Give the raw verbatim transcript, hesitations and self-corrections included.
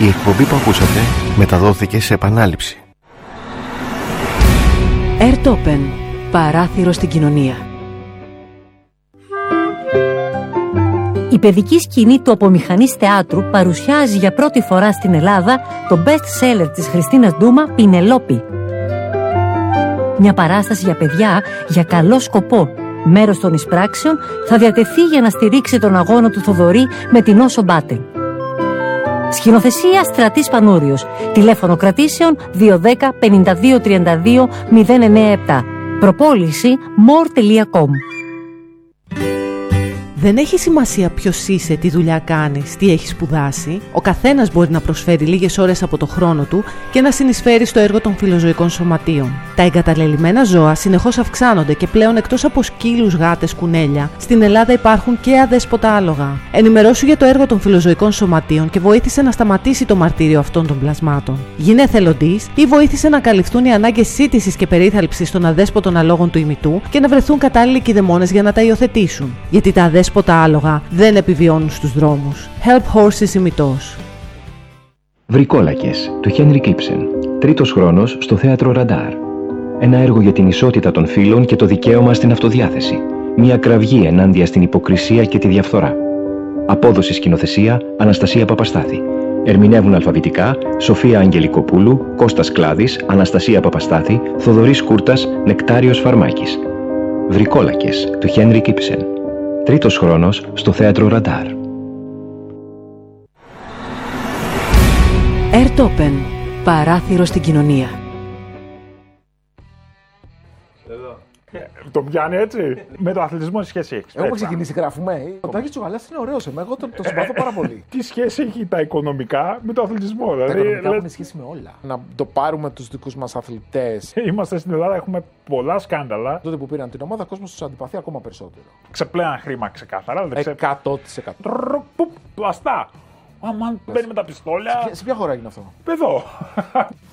Η εκπομπή που ακούσατε μεταδόθηκε σε επανάληψη. Airtopen. Παράθυρο στην κοινωνία. Η παιδική σκηνή του Απομηχανής Θεάτρου παρουσιάζει για πρώτη φορά στην Ελλάδα το best seller της Χριστίνας Ντούμα, Πινελόπη. Μια παράσταση για παιδιά για καλό σκοπό. Μέρος των εισπράξεων θα διατεθεί για να στηρίξει τον αγώνα του Θοδωρή με την Όσο Μπάτεν. Σκηνοθεσία Στρατής Πανούριος. Τηλέφωνο κρατήσεων δύο ένα μηδέν πέντε δύο τρία δύο μηδέν εννιά επτά. Προπόληση more τελεία com. Δεν έχει σημασία ποιος είσαι, τι δουλειά κάνεις, τι έχεις σπουδάσει. Ο καθένας μπορεί να προσφέρει λίγες ώρες από το χρόνο του και να συνεισφέρει στο έργο των φιλοζωικών σωματείων. Τα εγκαταλελειμμένα ζώα συνεχώς αυξάνονται και πλέον εκτός από σκύλους, γάτες, κουνέλια, στην Ελλάδα υπάρχουν και αδέσποτα άλογα. Ενημερώσου για το έργο των φιλοζωικών σωματείων και βοήθησε να σταματήσει το μαρτύριο αυτών των πλασμάτων. Γίνε εθελοντής ή βοήθησε να καλυφθούν οι ανάγκες σύντησης και περίθαλψης των αδέσποτων αλόγων του ημιτού και να βρεθούν κατάλληλοι κηδεμόνες για να τα υιοθετήσουν. Γιατί τα αδέσποτα άλογα δεν επιβιώνουν στους δρόμους. Help Horses ημιτός. Βρικόλακες του Χένρικ Ήψεν. Τρίτος χρόνος στο θέατρο Ραντάρ. Ένα έργο για την ισότητα των φύλων και το δικαίωμα στην αυτοδιάθεση. Μια κραυγή ενάντια στην υποκρισία και τη διαφθορά. Απόδοση σκηνοθεσία Αναστασία Παπαστάθη. Ερμηνεύουν αλφαβητικά Σοφία Αγγελικοπούλου, Κώστας Κλάδης, Αναστασία Παπαστάθη, Θοδωρής Κούρτας, Νεκτάριος Φαρμάκης. Βρικόλακες του Χένρικ Ήψεν. Τρίτος χρόνος στο θέατρο Ραντάρ. Airtopen. Παράθυρο στην κοινωνία. Το πιάνει έτσι. Με τον αθλητισμό τι σχέση έχει? Έχουμε ξεκινήσει, γράφουμε. Ο Τάκης Τσουγαλάς είναι ωραίος. Εγώ τον το συμπαθώ πάρα πολύ. Τι σχέση έχει τα οικονομικά με τον αθλητισμό? Τα Δηλαδή, οικονομικά λέ... έχουν σχέση με όλα. Να το πάρουμε τους δικούς μας αθλητές. Είμαστε στην Ελλάδα, έχουμε πολλά σκάνδαλα. Τότε που πήραν την ομάδα, ο κόσμος τους αντιπαθεί ακόμα περισσότερο. Ξεπλέαν χρήμα ξεκάθαρα. εκατό τοις εκατό. Πλαστά. Αμάν μπαίνει με τα πιστόλια. Σε ποια χώρα έγινε αυτό? Εδώ.